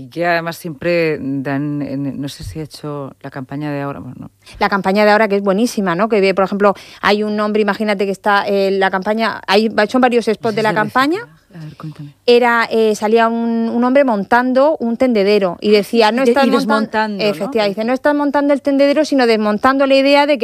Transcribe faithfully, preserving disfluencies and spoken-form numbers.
que además siempre dan, en, no sé si ha hecho la campaña de ahora, bueno, no. La campaña de ahora que es buenísima, ¿no? Que por ejemplo hay un hombre, imagínate que está en eh, la campaña, hay son varios spots de la campaña. A ver, cuéntame. Era eh, salía un, un hombre montando un tendedero y decía no estás y montando, desmontando, efectivamente, ¿no? dice no estás montando el tendedero, sino desmontando la idea de que